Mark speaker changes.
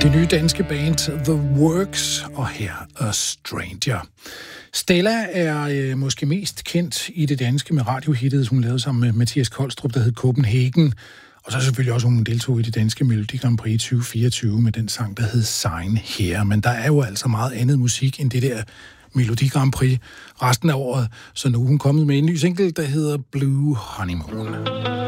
Speaker 1: Det nye danske band The Works, og her A Stranger. Stella er måske mest kendt i det danske med radiohittet, hun lavede sammen med Mathias Kolstrup, der hed Copenhagen. Og så selvfølgelig også, hun deltog i det danske Melodi Grand Prix 2024 med den sang, der hed Sign Here. Men der er jo altså meget andet musik end det der Melodi Grand Prix resten af året. Så nu er hun kommet med en ny single, der hedder Blue Honeymoon.